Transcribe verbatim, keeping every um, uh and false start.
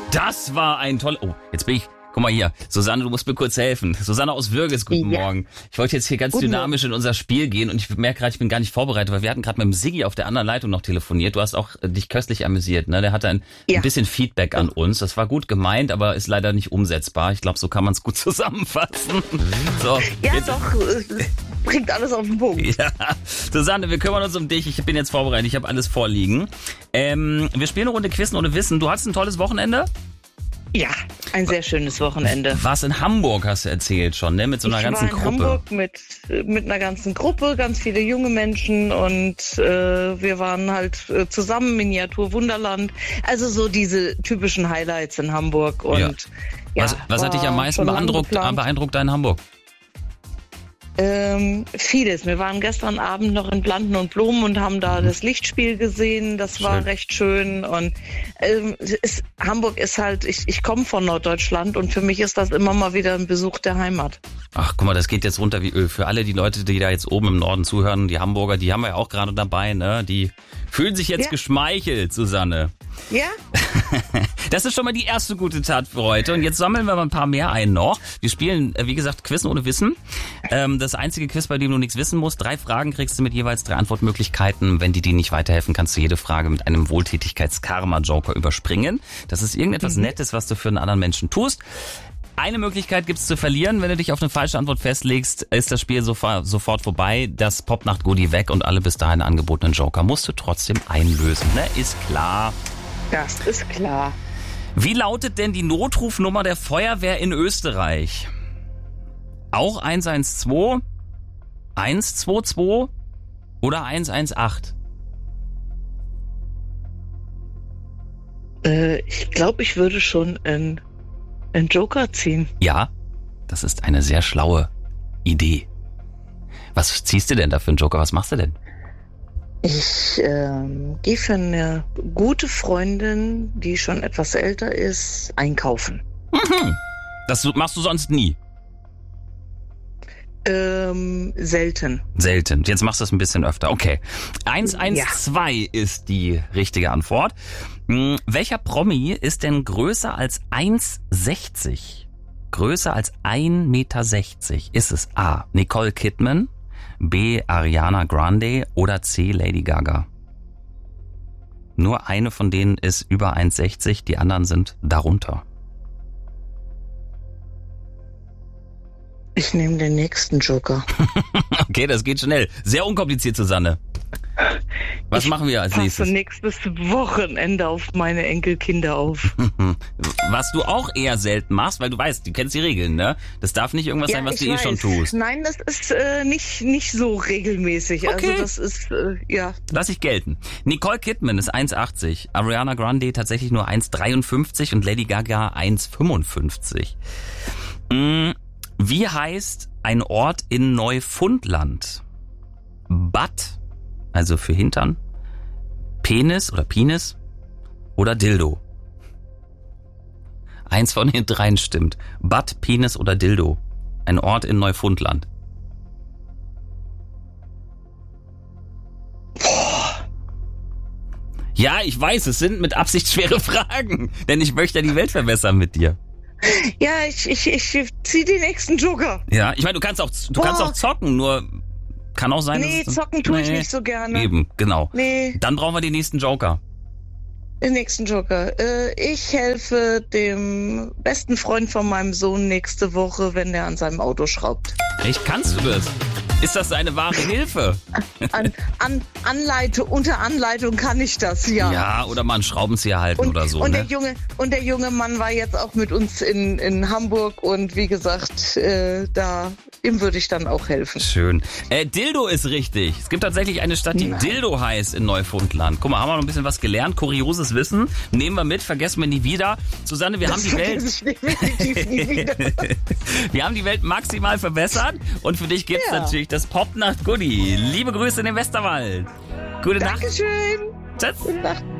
Das war ein toller... Oh, jetzt bin ich... Guck mal hier, Susanne, du musst mir kurz helfen. Susanne aus Würges, guten ja. Morgen. Ich wollte jetzt hier ganz guten dynamisch Morgen. in unser Spiel gehen und ich merke gerade, ich bin gar nicht vorbereitet, weil wir hatten gerade mit dem Siggi auf der anderen Leitung noch telefoniert. Du hast auch dich köstlich amüsiert, ne? Der hatte ein, ja. ein bisschen Feedback an uns. Das war gut gemeint, aber ist leider nicht umsetzbar. Ich glaube, so kann man es gut zusammenfassen. So, ja, jetzt. doch, bringt alles auf den Punkt. Ja, Susanne, wir kümmern uns um dich. Ich bin jetzt vorbereitet, ich habe alles vorliegen. Ähm, wir spielen eine Runde Quizzen ohne Wissen. Du hattest ein tolles Wochenende? Ja, ein sehr schönes Wochenende. Was in Hamburg hast du erzählt schon, ne? Mit so einer ich ganzen war in Gruppe. Hamburg mit mit einer ganzen Gruppe, ganz viele junge Menschen und äh, wir waren halt äh, zusammen, Miniatur Wunderland. Also so diese typischen Highlights in Hamburg. Und ja. Ja, was was hat dich am meisten beeindruckt, beeindruckt da in Hamburg? Ähm, vieles. Wir waren gestern Abend noch in Planten und Blumen und haben da das Lichtspiel gesehen. Das war schön. recht schön. Und ähm, ist, Hamburg ist halt, ich, ich komme von Norddeutschland und für mich ist das immer mal wieder ein Besuch der Heimat. Ach, guck mal, das geht jetzt runter wie Öl. Für alle die Leute, die da jetzt oben im Norden zuhören, die Hamburger, die haben wir ja auch gerade dabei, ne? Die fühlen sich jetzt ja. geschmeichelt, Susanne. Ja? Das ist schon mal die erste gute Tat für heute. Und jetzt sammeln wir mal ein paar mehr ein noch. Wir spielen, wie gesagt, Quizzen ohne Wissen. Das einzige Quiz, bei dem du nichts wissen musst. Drei Fragen kriegst du mit jeweils drei Antwortmöglichkeiten. Wenn die dir nicht weiterhelfen, kannst du jede Frage mit einem Wohltätigkeits-Karma-Joker überspringen. Das ist irgendetwas mhm. Nettes, was du für einen anderen Menschen tust. Eine Möglichkeit gibt's zu verlieren. Wenn du dich auf eine falsche Antwort festlegst, ist das Spiel sofort, sofort vorbei. Das Popnacht-Goodie weg und alle bis dahin angebotenen Joker musst du trotzdem einlösen. Ne? Ist klar. Das ist klar. Wie lautet denn die Notrufnummer der Feuerwehr in Österreich? Auch eins eins zwei, eins zwei zwei oder eins eins acht? Äh, ich glaube, ich würde schon einen, einen Joker ziehen. Ja, das ist eine sehr schlaue Idee. Was ziehst du denn da für einen Joker? Was machst du denn? Ich ähm, gehe für eine gute Freundin, die schon etwas älter ist, einkaufen. Mhm. Das machst du sonst nie? Ähm, selten. Selten. Jetzt machst du es ein bisschen öfter. Okay. eins eins zwei ja. ist die richtige Antwort. Hm, welcher Promi ist denn größer als eins sechzig? Größer als ein Meter sechzig. Ist es A. Nicole Kidman, B. Ariana Grande oder C. Lady Gaga? Nur eine von denen ist über eins sechzig, die anderen sind darunter. Ich nehme den nächsten Joker. Okay, das geht schnell. Sehr unkompliziert, Susanne. Was ich machen wir als nächstes? Ich nächstes Wochenende auf meine Enkelkinder auf. Was du auch eher selten machst, weil du weißt, du kennst die Regeln, ne? Das darf nicht irgendwas ja, sein, was du weiß. eh schon tust. Nein, das ist äh, nicht nicht so regelmäßig. Okay. Also das ist, äh, ja. Lass ich gelten. Nicole Kidman ist eins achtzig, Ariana Grande tatsächlich nur eins dreiundfünfzig und Lady Gaga eins fünfundfünfzig. Mm, wie heißt ein Ort in Neufundland? Bad, also für Hintern, Penis oder Penis oder Dildo? Eins von den dreien stimmt. Bad, Penis oder Dildo? Ein Ort in Neufundland. Boah. Ja, ich weiß, es sind mit Absicht schwere Fragen, denn ich möchte ja die Welt verbessern mit dir. Ja, ich, ich, ich zieh den nächsten Joker. Ja, ich meine, du kannst auch, du kannst auch zocken, nur kann auch sein, nee, dass es, zocken tue nee, ich nicht so gerne. Eben, genau. Nee. Dann brauchen wir den nächsten Joker. Den nächsten Joker. Äh, ich helfe dem besten Freund von meinem Sohn nächste Woche, wenn der an seinem Auto schraubt. Echt, kannst du das? Ist das eine wahre Hilfe? An, an, Anleitung, unter Anleitung kann ich das, ja. Ja, oder mal einen Schraubenzieher halten und, oder so. Und, ne? der junge, und der junge Mann war jetzt auch mit uns in, in Hamburg und wie gesagt, äh, da ihm würde ich dann auch helfen. Schön. Äh, Dildo ist richtig. Es gibt tatsächlich eine Stadt, die Nein. Dildo heißt in Neufundland. Guck mal, haben wir noch ein bisschen was gelernt. Kurioses Wissen. Nehmen wir mit, vergessen wir nie wieder. Susanne, wir das haben die Welt... Ich definitiv nie wieder. Wir haben die Welt maximal verbessert und für dich gibt's ja. natürlich das Popnacht-Goodie. Liebe Grüße in den Westerwald. Gute Nacht. Dankeschön. Tschüss. Gute Nacht.